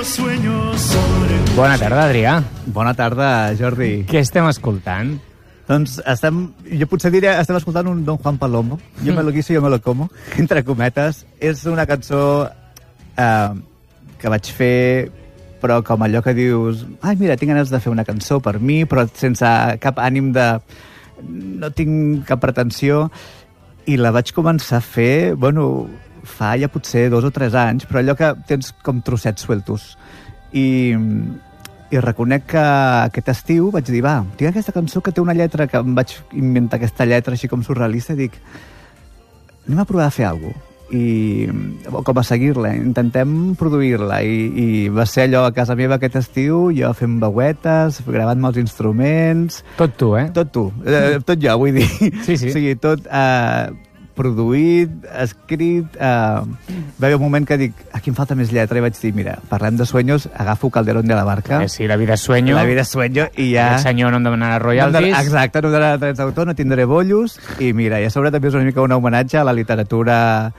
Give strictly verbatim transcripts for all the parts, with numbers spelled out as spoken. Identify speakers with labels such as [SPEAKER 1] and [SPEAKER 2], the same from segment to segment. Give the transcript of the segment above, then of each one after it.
[SPEAKER 1] Bona tarda, Adrià.
[SPEAKER 2] Bona tarda, Jordi.
[SPEAKER 1] Què estem escoltant?
[SPEAKER 2] Doncs estem, jo potser diria, estem escoltant un Don Juan Palomo. Jo me lo guiso, jo me lo como, entre cometes. És una cançó eh, que vaig fer, però com allò que dius, ai, mira, tinc ganes de fer una cançó per mi, però sense cap ànim de... no tinc cap pretensió. I la vaig començar a fer, bueno, fa ja potser dos o tres anys, però allò que tens com trossets sueltos. I, i reconec que aquest estiu vaig dir, va, tinc aquesta cançó que té una lletra, que em vaig inventar aquesta lletra així com surrealista, i dic, anem a provar a fer alguna cosa. I com a seguir-la, intentem produir-la, i, i va ser allò a casa meva aquest estiu, jo fent veuetes, gravant molts instruments...
[SPEAKER 1] Tot tu, eh?
[SPEAKER 2] Tot tu, eh, tot jo, vull dir.
[SPEAKER 1] Sí, sí.
[SPEAKER 2] O sigui, tot eh, produït, escrit... Eh, va haver un moment que dic, aquí em falta més lletra, i vaig dir, mira, parlem de sueños, agafo Calderón de la Barca.
[SPEAKER 1] Eh, sí, la vida es sueño.
[SPEAKER 2] La vida es sueño, i ja...
[SPEAKER 1] El senyor no em demanarà royalties.
[SPEAKER 2] No, exacte, no em donarà drets d'autor, no tindré bollos, i mira, i a sobre també és una mica un homenatge a la literatura...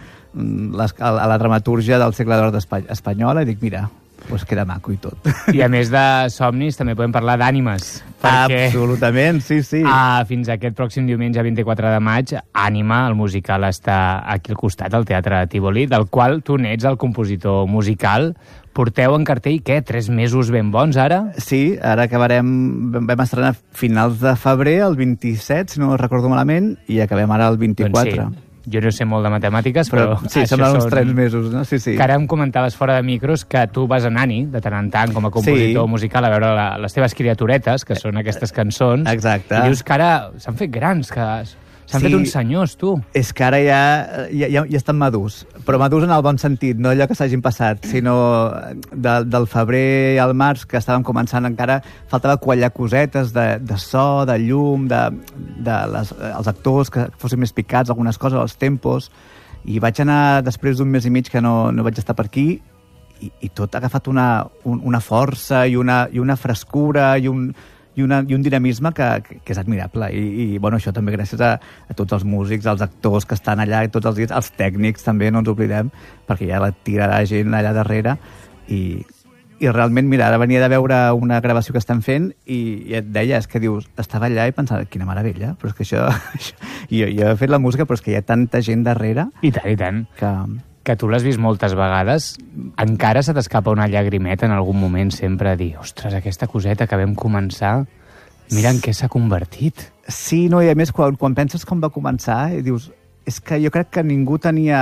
[SPEAKER 2] Les, a la dramatúrgia del segle d'or espanyola, i dic, mira, pues queda maco i tot.
[SPEAKER 1] I a més de somnis, també podem parlar d'ànimes.
[SPEAKER 2] Perquè, absolutament, sí, sí.
[SPEAKER 1] Ah, fins aquest pròxim diumenge, vint-i-quatre de maig, Ànima, el musical, està aquí al costat, al Teatre Tívoli, del qual tu n'ets el compositor musical. Porteu en cartell, què, tres mesos ben bons, ara?
[SPEAKER 2] Sí, ara acabarem... Vam estrenar finals de febrer, el vint-i-set, si no recordo malament, i acabem ara el vint-i-quatre.
[SPEAKER 1] Doncs sí. Jo no sé molt de matemàtiques, però...
[SPEAKER 2] però sí, semblen uns tres mesos, no? Sí, sí.
[SPEAKER 1] Que ara em comentaves fora de micros que tu vas anar-hi, de tant en tant, com a compositor sí. musical, a veure la, les teves criaturetes, que són aquestes cançons.
[SPEAKER 2] Exacte.
[SPEAKER 1] I dius que ara s'han fet grans, que s'han sí. fet uns senyors, tu.
[SPEAKER 2] És que ara ja, ja, ja, ja estan madurs, però madurs en el bon sentit, no allò que s'hagin passat, sinó de, del febrer al març, que estàvem començant encara, faltava quallar cosetes de, de so, de llum, de, de les, els actors que fossin més picats, algunes coses, els tempos, i vaig anar després d'un mes i mig que no, no vaig estar per aquí, i, i tot ha agafat una, un, una força i una, i una frescura i un... I, una, i un dinamisme que, que, que és admirable. I, i bueno, això també gràcies a, a tots els músics, als actors que estan allà, tots els dies, els tècnics també, no ens oblidem, perquè ja la tirarà gent allà darrere. I, i realment, mira, ara venia de veure una gravació que estan fent i, i et deia, és que dius, estava allà i pensava, quina meravella, però és que això... això jo, jo he fet la música, però és que hi ha tanta gent darrere...
[SPEAKER 1] I tant, i tant.
[SPEAKER 2] Que...
[SPEAKER 1] que tu l'has vist moltes vegades, encara se t'escapa una llagrimeta en algun moment sempre a dir, ostres, aquesta coseta que vam començar, mira en què s'ha convertit.
[SPEAKER 2] Sí, no, i a més, quan, quan penses com va començar, i dius, és que jo crec que ningú tenia...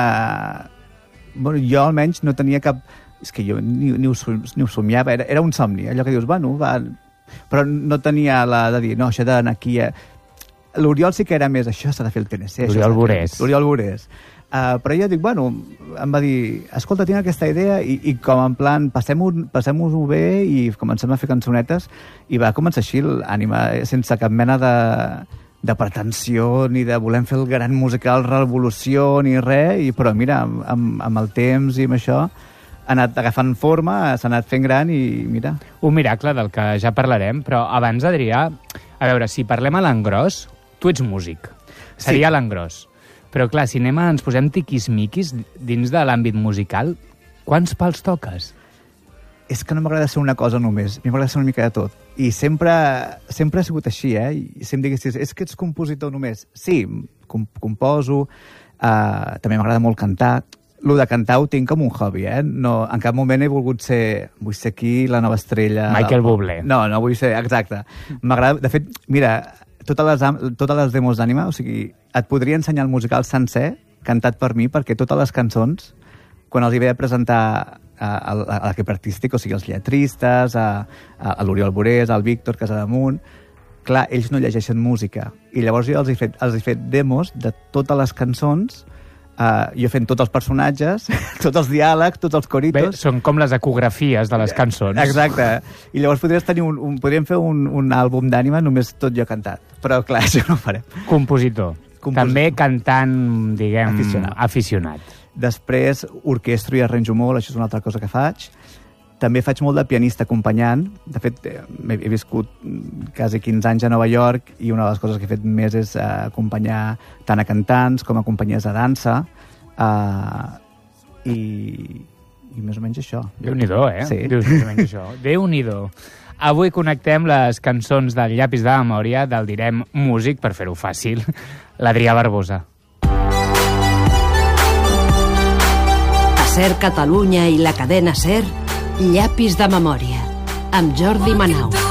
[SPEAKER 2] Bueno, jo almenys no tenia cap... És que jo ni, ni, ho, ni ho somiava, era, era un somni, allò que dius, bueno, va... Però no tenia la de dir, no, això d'anar aquí... A... L'Oriol sí que era més, això s'ha de fer el T N C.
[SPEAKER 1] L'Oriol Borés.
[SPEAKER 2] L'Oriol Borés. Uh, però jo dic, bueno, em va dir, escolta, tinc aquesta idea, i, i com en plan, passem-ho passem bé i comencem a fer cançonetes, i va començar així l'Ànima, sense cap mena de, de pretensió, ni de volem fer el gran musical revolució, ni res, i, però mira, amb, amb el temps i amb això, ha anat agafant forma, s'ha anat fent gran, i mira.
[SPEAKER 1] Un miracle del que ja parlarem, però abans, Adrià, a veure, si parlem a l'engròs, tu ets músic, seria sí. l'engròs. Però, clar, si anem a, ens posem tiquismiquis dins de l'àmbit musical, quants pals toques?
[SPEAKER 2] És que no m'agrada ser una cosa només, a mi m'agrada ser una mica de tot. I sempre, sempre ha sigut així, eh? I si em diguessis, és que ets compositor només. Sí, com, composo, uh, també m'agrada molt cantar. Lo de cantar ho tinc com un hobby, eh? No, en cap moment he volgut ser... Vull ser aquí la nova estrella...
[SPEAKER 1] Michael Bublé.
[SPEAKER 2] No, no vull ser... Exacte. M'agrada... De fet, mira... Totes les, totes les demos d'Ànima, o sigui, et podria ensenyar el musical sencer, cantat per mi, perquè totes les cançons, quan els hi ve a presentar a, a, a l'equip artístic, o sigui, els lletristes, a, a, a l'Oriol Borés, al Víctor Casademunt, clar, ells no llegeixen música. I llavors jo els he fet, els he fet demos de totes les cançons, Uh, jo fent tots els personatges, tots els diàlegs, tots els coritos...
[SPEAKER 1] Bé, són com les ecografies de les cançons.
[SPEAKER 2] Exacte. I llavors podries tenir un, un, podríem fer un, un àlbum d'Ànima només tot jo cantat. Però, clar, això no ho farem.
[SPEAKER 1] Compositor. Compositor. També cantant, diguem,
[SPEAKER 2] aficionat.
[SPEAKER 1] aficionat.
[SPEAKER 2] Després, orquestro i arranjo molt, això és una altra cosa que faig. També faig molt de pianista acompanyant. De fet, he, he viscut quasi quinze anys a Nova York i una de les coses que he fet més és uh, acompanyar tant a cantants com a companyies de dansa. Uh, I i més o menys això.
[SPEAKER 1] Déu-n'hi-do, eh?
[SPEAKER 2] Sí.
[SPEAKER 1] Dius, més o menys això. Déu-n'hi-do. Avui connectem les cançons del Llapis de Memòria, del Direm Músic, per fer-ho fàcil, l'Adrià Barbosa.
[SPEAKER 3] A Ser Catalunya i la cadena Ser, Llapis de Memòria, amb Jordi Manau.